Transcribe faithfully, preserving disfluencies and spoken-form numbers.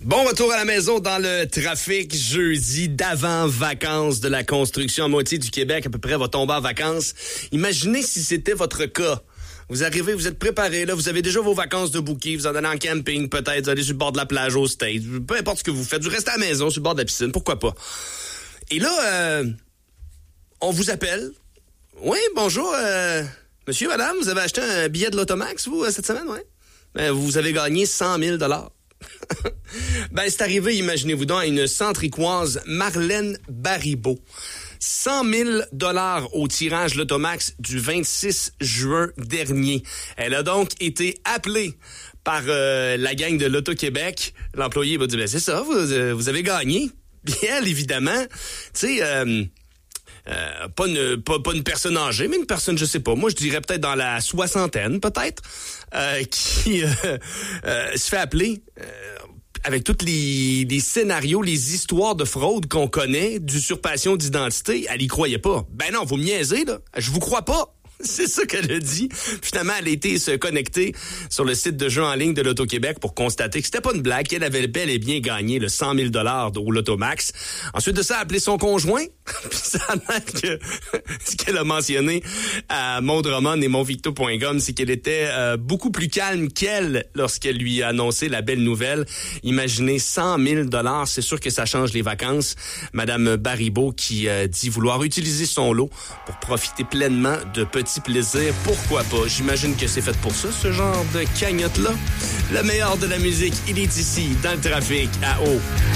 Bon retour à la maison dans le trafic jeudi d'avant-vacances de la construction. À moitié du Québec, à peu près, va tomber en vacances. Imaginez si c'était votre cas. Vous arrivez, vous êtes préparé, là, vous avez déjà vos vacances de booker, vous en allez en camping, peut-être, vous allez sur le bord de la plage au States, peu importe ce que vous faites, vous restez à la maison, sur le bord de la piscine, pourquoi pas. Et là, euh, on vous appelle. Oui, bonjour, euh, monsieur, madame, vous avez acheté un billet de l'Automax, vous, cette semaine, oui? Ben, vous avez gagné cent mille dollars. Ben, c'est arrivé, imaginez-vous donc, à une centricoise, Marlène Baribeau. cent mille dollars au tirage L'Automax du vingt-six juin dernier. Elle a donc été appelée par euh, la gang de l'Auto-Québec. L'employé va dire, ben c'est ça, vous, euh, vous avez gagné. Puis elle, évidemment, tu sais... Euh, Euh, pas, une, pas, pas une personne âgée, mais une personne, je sais pas, moi je dirais peut-être dans la soixantaine, peut-être, euh, qui euh, euh, se fait appeler euh, avec tous les, les scénarios, les histoires de fraude qu'on connaît, d'usurpation d'identité. Elle y croyait pas. Ben non, vous me niaisez, là. Je vous crois pas. C'est ça qu'elle a dit. Finalement, elle a été se connecter sur le site de jeu en ligne de l'Auto-Québec pour constater que c'était pas une blague, qu'elle avait bel et bien gagné le cent mille dollars au l'Automax. Ensuite de ça, elle a appelé son conjoint. Puis ça a l'air que ce qu'elle a mentionné à Mondroman et monvicto point com, c'est qu'elle était euh, beaucoup plus calme qu'elle lorsqu'elle lui a annoncé la belle nouvelle. Imaginez cent mille dollars, c'est sûr que ça change les vacances. Madame Baribeau qui euh, dit vouloir utiliser son lot pour profiter pleinement de petits plaisir, pourquoi pas? J'imagine que c'est fait pour ça, ce genre de cagnotte-là. Le meilleur de la musique, il est ici, dans le trafic, à eau.